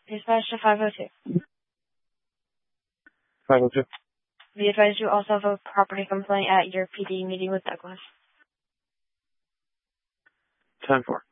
Dispatch to 502. 502. Be advised you also have a property complaint at your PD meeting with Douglas. 10-4.